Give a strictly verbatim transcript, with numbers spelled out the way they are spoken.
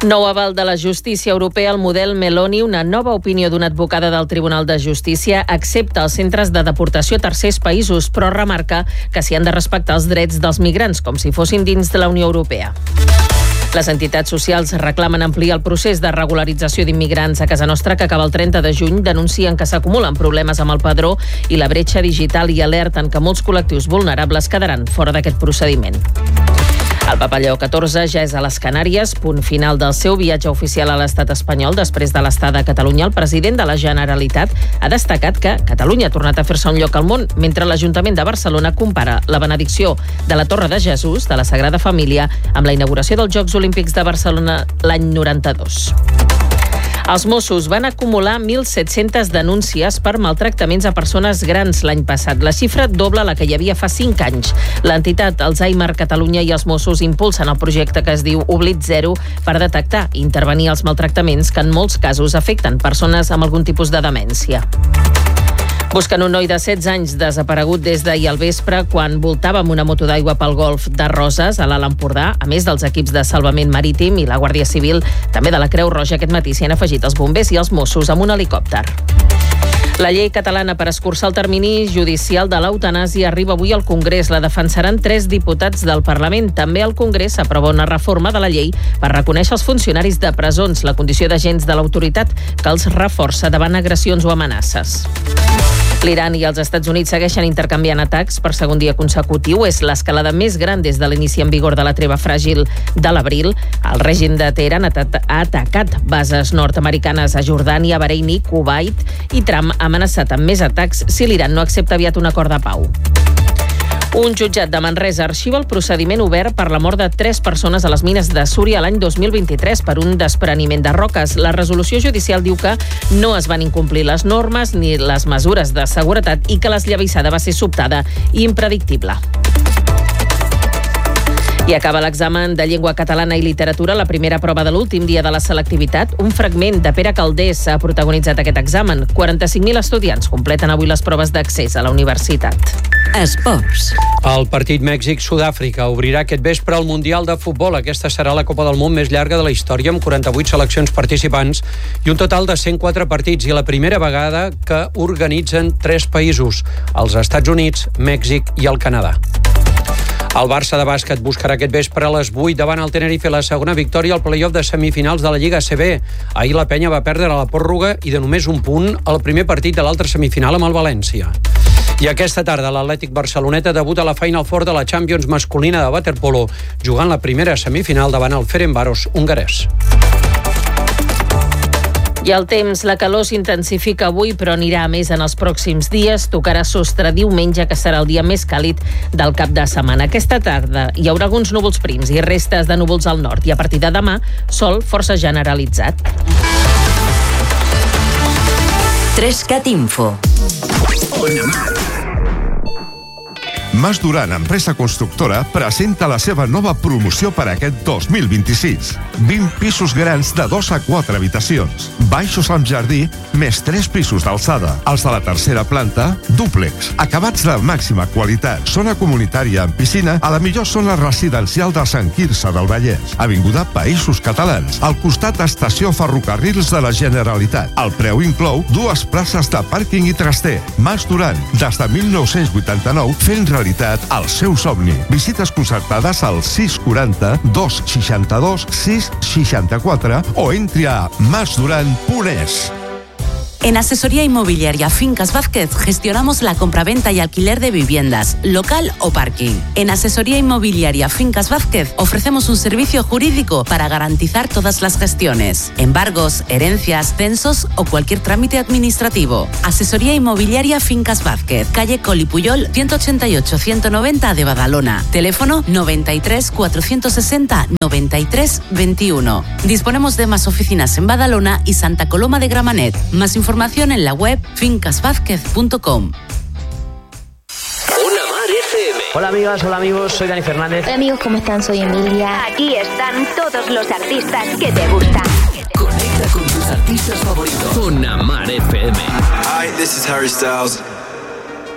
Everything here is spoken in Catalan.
Nou aval de la justícia europea al model Meloni. Una nova opinió d'una advocada del Tribunal de Justícia accepta els centres de deportació a tercers països, però remarca que s'hi han de respectar els drets dels migrants, com si fossin dins de la Unió Europea. Les entitats socials reclamen ampliar el procés de regularització d'immigrants a casa nostra, que acaba el trenta de juny. Denuncien que s'acumulen problemes amb el padró i la bretxa digital i alerten que molts col·lectius vulnerables quedaran fora d'aquest procediment. El Papa Lleó catorze ja és a les Canàries, punt final del seu viatge oficial a l'estat espanyol. Després de l'estada a Catalunya, el president de la Generalitat ha destacat que Catalunya ha tornat a fer-se un lloc al món, mentre l'Ajuntament de Barcelona compara la benedicció de la Torre de Jesús, de la Sagrada Família, amb la inauguració dels Jocs Olímpics de Barcelona l'any noranta-dos. Els Mossos van acumular mil set-centes denúncies per maltractaments a persones grans l'any passat. La xifra dobla la que hi havia fa cinc anys. L'entitat Alzheimer Catalunya i els Mossos impulsen el projecte que es diu Oblit Zero per detectar i intervenir els maltractaments que en molts casos afecten persones amb algun tipus de demència. Busquen un noi de setze anys desaparegut des d'ahir al vespre quan voltava amb una moto d'aigua pel golf de Roses, a l'Alt Empordà. A més dels equips de salvament marítim i la Guàrdia Civil, també de la Creu Roja, aquest matí s'hi han afegit els bombers i els Mossos amb un helicòpter. La llei catalana per escurçar el termini judicial de l'eutanàsia arriba avui al Congrés. La defensaran tres diputats del Parlament. També al Congrés s'aprova una reforma de la llei per reconèixer als funcionaris de presons la condició d'agents de l'autoritat, que els reforça davant agressions o amenaces. L'Iran i els Estats Units segueixen intercanviant atacs per segon dia consecutiu. És l'escalada més gran des de l'inici en vigor de la treva fràgil de l'abril. El règim de Teheran ha atacat bases nord-americanes a Jordània, Bahrein i Kuwait, i Trump ha amenaçat amb més atacs si l'Iran no accepta aviat un acord de pau. Un jutjat de Manresa arxiva el procediment obert per la mort de tres persones a les mines de Súria l'any dos mil vint-i-tres per un despreniment de roques. La resolució judicial diu que no es van incomplir les normes ni les mesures de seguretat i que l'esllavissada va ser sobtada i impredictible. I acaba l'examen de llengua catalana i literatura, la primera prova de l'últim dia de la selectivitat. Un fragment de Pere Calders ha protagonitzat aquest examen. quaranta-cinc mil estudiants completen avui les proves d'accés a la universitat. Esports. El partit Mèxic-Sud-àfrica obrirà aquest vespre el Mundial de Futbol. Aquesta serà la Copa del Món més llarga de la història, amb quaranta-vuit seleccions participants i un total de cent quatre partits, i la primera vegada que organitzen tres països: els Estats Units, Mèxic i el Canadà. El Barça de bàsquet buscarà aquest vespre a les vuit davant el Tenerife la segona victòria al play-off de semifinals de la Lliga A C B. Ahir la penya va perdre a la pròrroga i de només un punt al primer partit de l'altra semifinal amb el València. I aquesta tarda l'Atlètic Barceloneta debuta a la Final Four de la Champions masculina de waterpolo, jugant la primera semifinal davant el Ferencváros hongarès. I el temps, la calor s'intensifica avui, però anirà a més en els pròxims dies. Tocarà sostre diumenge, que serà el dia més càlid del cap de setmana. Aquesta tarda hi haurà alguns núvols prims i restes de núvols al nord, i a partir de demà, sol força generalitzat. Trescat Info. Mas Duran, empresa constructora, presenta la seva nova promoció per aquest dos mil vint-i-sis. vint pisos grans de dos a quatre habitacions, baixos amb jardí, més tres pisos d'alçada. Els de la tercera planta, dúplex, acabats de màxima qualitat. Zona comunitària amb piscina a la millor zona residencial de Sant Quirze del Vallès. Avinguda Països Catalans, al costat estació Ferrocarrils de la Generalitat. El preu inclou dues places de pàrquing i traster. Mas Duran, des de mil nou-cents vuitanta-nou, fent realitat el seu somni. Visites concertades al sis quaranta, dos seixanta-dos, sis seixanta-quatre o entri a masduran punt es. En Asesoría Inmobiliaria Fincas Vázquez gestionamos la compraventa y alquiler de viviendas, local o parking. En Asesoría Inmobiliaria Fincas Vázquez ofrecemos un servicio jurídico para garantizar todas las gestiones, embargos, herencias, censos o cualquier trámite administrativo. Asesoría Inmobiliaria Fincas Vázquez, calle Coli Puyol, ciento ochenta y ocho ciento noventa de Badalona. Teléfono noventa y tres, cuatrocientos sesenta, noventa y tres, veintiuno. Disponemos de más oficinas en Badalona y Santa Coloma de Gramenet. Más información Información en la web fincas vázquez punto com. Una Mar F M. Hola amigas, hola amigos, soy Dani Fernández. Hola amigos, ¿cómo están? Soy Emilia. Aquí están todos los artistas que te gustan. Conecta con tus artistas favoritos. Una Mar F M. Hi, this is Harry Styles.